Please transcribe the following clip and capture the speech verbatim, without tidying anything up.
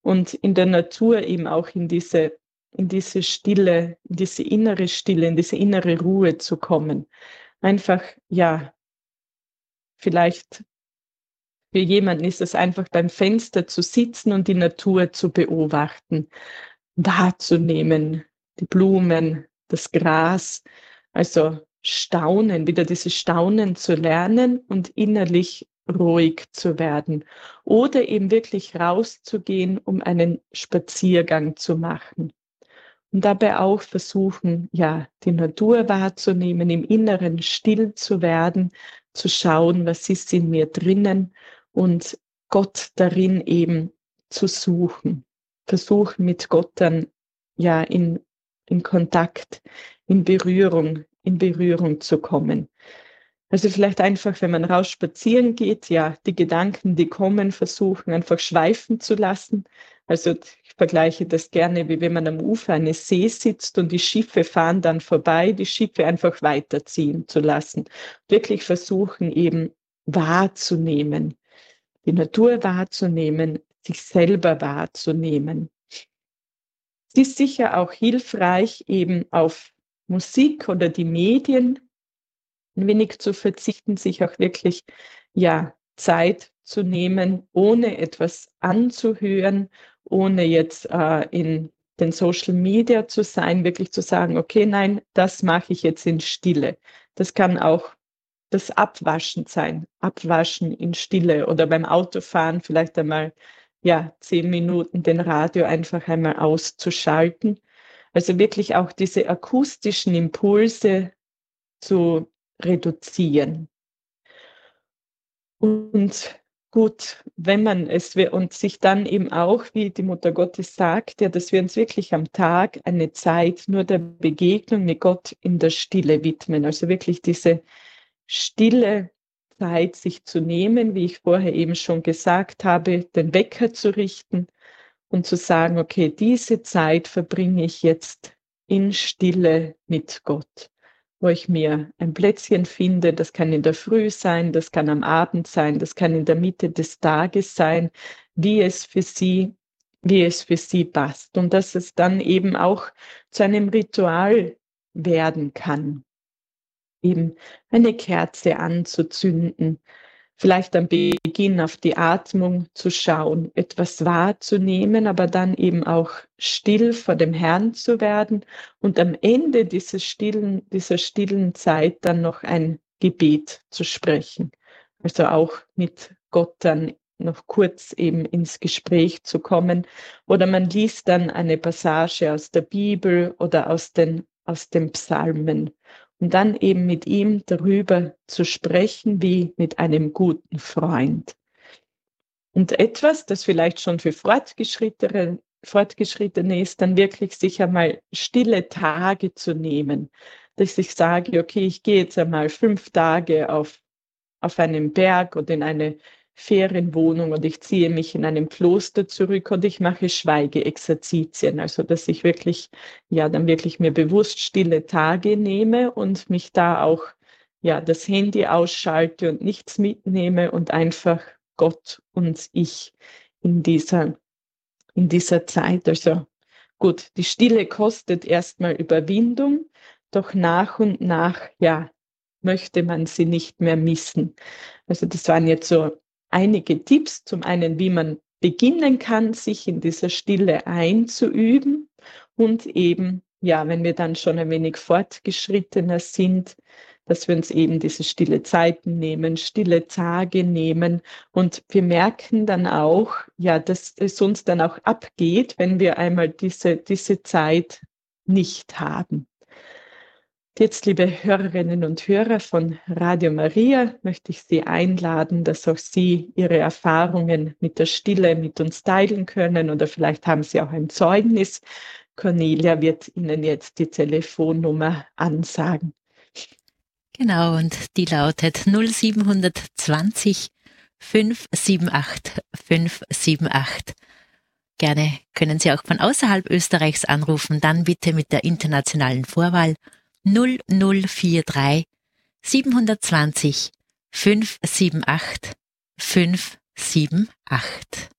und in der Natur eben auch in diese, in diese Stille, in diese innere Stille, in diese innere Ruhe zu kommen. Einfach, ja, vielleicht für jemanden ist es einfach beim Fenster zu sitzen und die Natur zu beobachten, wahrzunehmen, die Blumen, das Gras, also staunen, wieder dieses Staunen zu lernen und innerlich ruhig zu werden. Oder eben wirklich rauszugehen, um einen Spaziergang zu machen. Und dabei auch versuchen, ja, die Natur wahrzunehmen, im Inneren still zu werden, zu schauen, was ist in mir drinnen und Gott darin eben zu suchen. Versuchen mit Gott dann ja in, in Kontakt, in Berührung, in Berührung zu kommen. Also vielleicht einfach, wenn man raus spazieren geht, ja, die Gedanken, die kommen, versuchen einfach schweifen zu lassen. Also ich vergleiche das gerne, wie wenn man am Ufer eines Sees sitzt und die Schiffe fahren dann vorbei, die Schiffe einfach weiterziehen zu lassen. Wirklich versuchen eben wahrzunehmen, die Natur wahrzunehmen, sich selber wahrzunehmen. Es ist sicher auch hilfreich, eben auf Musik oder die Medien ein wenig zu verzichten, sich auch wirklich, ja, Zeit zu nehmen, ohne etwas anzuhören, ohne jetzt äh, in den Social Media zu sein, wirklich zu sagen, okay, nein, das mache ich jetzt in Stille. Das kann auch das Abwaschen sein, Abwaschen in Stille oder beim Autofahren vielleicht einmal, ja, zehn Minuten den Radio einfach einmal auszuschalten. Also wirklich auch diese akustischen Impulse zu reduzieren. Und gut, wenn man es und sich dann eben auch, wie die Mutter Gottes sagt, ja, dass wir uns wirklich am Tag eine Zeit nur der Begegnung mit Gott in der Stille widmen. Also wirklich diese stille Zeit sich zu nehmen, wie ich vorher eben schon gesagt habe, den Wecker zu richten und zu sagen, okay, diese Zeit verbringe ich jetzt in Stille mit Gott, wo ich mir ein Plätzchen finde, das kann in der Früh sein, das kann am Abend sein, das kann in der Mitte des Tages sein, wie es für sie, wie es für sie passt. Und dass es dann eben auch zu einem Ritual werden kann, eben eine Kerze anzuzünden, vielleicht am Beginn auf die Atmung zu schauen, etwas wahrzunehmen, aber dann eben auch still vor dem Herrn zu werden und am Ende dieses stillen, dieser stillen Zeit dann noch ein Gebet zu sprechen. Also auch mit Gott dann noch kurz eben ins Gespräch zu kommen. Oder man liest dann eine Passage aus der Bibel oder aus den, aus den Psalmen. Und dann eben mit ihm darüber zu sprechen wie mit einem guten Freund. Und etwas, das vielleicht schon für Fortgeschrittene, Fortgeschrittene ist, dann wirklich sich einmal stille Tage zu nehmen. Dass ich sage, okay, ich gehe jetzt einmal fünf Tage auf, auf einen Berg oder in eine Ferienwohnung und ich ziehe mich in einem Kloster zurück und ich mache Schweigeexerzitien, also dass ich wirklich, ja, dann wirklich mir bewusst stille Tage nehme und mich da auch, ja, das Handy ausschalte und nichts mitnehme und einfach Gott und ich in dieser, in dieser Zeit, also gut, die Stille kostet erstmal Überwindung, doch nach und nach, ja, möchte man sie nicht mehr missen. Also das waren jetzt so einige Tipps, zum einen, wie man beginnen kann, sich in dieser Stille einzuüben und eben, ja, wenn wir dann schon ein wenig fortgeschrittener sind, dass wir uns eben diese stille Zeiten nehmen, stille Tage nehmen und wir merken dann auch, ja, dass es uns dann auch abgeht, wenn wir einmal diese, diese Zeit nicht haben. Jetzt, liebe Hörerinnen und Hörer von Radio Maria, möchte ich Sie einladen, dass auch Sie Ihre Erfahrungen mit der Stille mit uns teilen können oder vielleicht haben Sie auch ein Zeugnis. Cornelia wird Ihnen jetzt die Telefonnummer ansagen. Genau, und die lautet null sieben zwanzig fünf sieben acht fünf sieben acht. Gerne können Sie auch von außerhalb Österreichs anrufen, dann bitte mit der internationalen Vorwahl null null vier drei sieben zwei null fünf sieben acht fünf sieben acht.